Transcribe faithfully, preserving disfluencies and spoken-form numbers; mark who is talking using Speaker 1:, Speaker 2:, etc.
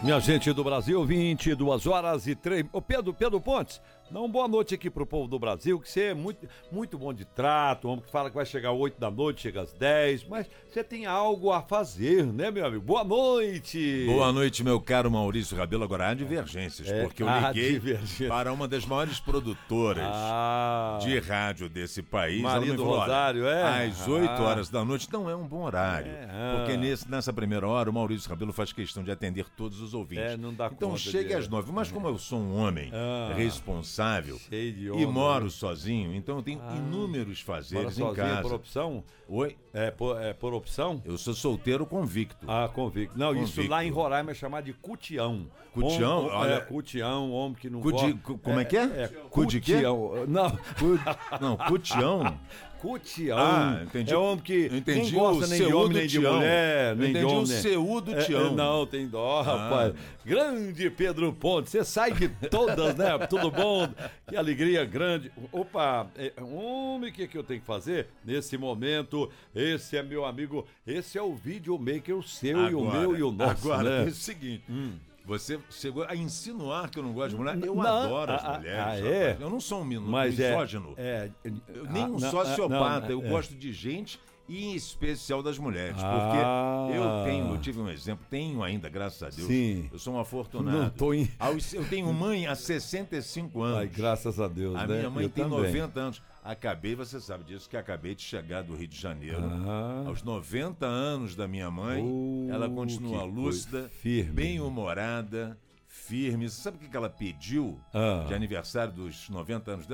Speaker 1: Minha gente do Brasil, vinte e duas horas e três. Ô Pedro, Pedro Pontes, dá uma boa noite aqui pro povo do Brasil, que você é muito, muito bom de trato, um homem que fala que vai chegar às oito da noite, chega às dez, mas você tem algo a fazer, né, meu amigo? Boa noite!
Speaker 2: Boa noite, meu caro Maurício Rabelo. Agora há divergências,
Speaker 1: É,
Speaker 2: porque eu
Speaker 1: há
Speaker 2: liguei
Speaker 1: divergências.
Speaker 2: para uma das maiores produtoras
Speaker 1: Ah,
Speaker 2: de rádio desse país.
Speaker 1: Maria
Speaker 2: Ela me
Speaker 1: do
Speaker 2: falou,
Speaker 1: Rosário,
Speaker 2: olha,
Speaker 1: é?
Speaker 2: às oito
Speaker 1: Ah.
Speaker 2: horas da noite não é um bom horário,
Speaker 1: É, ah.
Speaker 2: porque nesse, nessa primeira hora o Maurício Rabelo faz questão de atender todos os ouvintes.
Speaker 1: É, não dá
Speaker 2: então
Speaker 1: conta
Speaker 2: chegue
Speaker 1: de-
Speaker 2: às nove, mas como eu sou um homem
Speaker 1: Ah.
Speaker 2: responsável
Speaker 1: cheio de
Speaker 2: e
Speaker 1: onda,
Speaker 2: moro
Speaker 1: né?
Speaker 2: sozinho, então eu tenho inúmeros
Speaker 1: Mora
Speaker 2: fazeres em
Speaker 1: sozinho
Speaker 2: casa.
Speaker 1: por opção?
Speaker 2: Oi?
Speaker 1: É por, é por opção?
Speaker 2: Eu sou solteiro convicto.
Speaker 1: Ah, convicto. Não, isso
Speaker 2: Convicto.
Speaker 1: lá em Roraima é chamado de cutião.
Speaker 2: Cutião?
Speaker 1: Hom- hom-
Speaker 2: Olha-
Speaker 1: É, cutião, homem que não
Speaker 2: Cu de-
Speaker 1: gosta-
Speaker 2: cu- como é que é?
Speaker 1: É,
Speaker 2: Cu de quê?
Speaker 1: cutião. Não,
Speaker 2: Cu- Não, cutião.
Speaker 1: cutião.
Speaker 2: Ah, entendi.
Speaker 1: É homem que
Speaker 2: Eu entendi
Speaker 1: nem gosta
Speaker 2: o
Speaker 1: nem de
Speaker 2: seu
Speaker 1: homem,
Speaker 2: do
Speaker 1: nem de
Speaker 2: Tião.
Speaker 1: mulher,
Speaker 2: Eu
Speaker 1: nem de
Speaker 2: entendi o
Speaker 1: homem. né?
Speaker 2: seu do
Speaker 1: É,
Speaker 2: Tião.
Speaker 1: é, não, tem dó, rapaz. Grande Pedro Ponte, você sai de todas, né? Tudo bom? Que alegria grande. Opa, é, homem, o que, que eu tenho que fazer nesse momento? Esse é meu amigo, esse é o videomaker, o seu e o meu e o nosso,
Speaker 2: Agora,
Speaker 1: né?
Speaker 2: é o seguinte. Você chegou a insinuar que eu não gosto de mulher. Eu
Speaker 1: Não,
Speaker 2: adoro as
Speaker 1: ah,
Speaker 2: mulheres.
Speaker 1: ah,
Speaker 2: rapaz.
Speaker 1: é?
Speaker 2: Eu não sou um minu-
Speaker 1: Mas é,
Speaker 2: misógino.
Speaker 1: é,
Speaker 2: Eu nem
Speaker 1: ah,
Speaker 2: um
Speaker 1: não,
Speaker 2: sociopata.
Speaker 1: ah, não,
Speaker 2: eu
Speaker 1: é.
Speaker 2: gosto de gente e em especial das mulheres.
Speaker 1: Ah.
Speaker 2: Porque eu tenho, eu tive um exemplo, tenho ainda, graças a Deus.
Speaker 1: Sim.
Speaker 2: Eu sou um afortunado.
Speaker 1: Não tô em-
Speaker 2: Aos- Eu tenho mãe há sessenta e cinco anos.
Speaker 1: Ai, graças a Deus,
Speaker 2: A
Speaker 1: né?
Speaker 2: minha mãe
Speaker 1: Eu
Speaker 2: tem
Speaker 1: também.
Speaker 2: noventa anos. Acabei, você sabe disso, que acabei de chegar do Rio de Janeiro.
Speaker 1: Ah.
Speaker 2: Aos noventa anos da minha mãe,
Speaker 1: Oh,
Speaker 2: ela continua
Speaker 1: que
Speaker 2: lúcida,
Speaker 1: coisa firme.
Speaker 2: bem-humorada, firme. Sabe o que que ela pediu
Speaker 1: Ah.
Speaker 2: de aniversário dos noventa anos dela?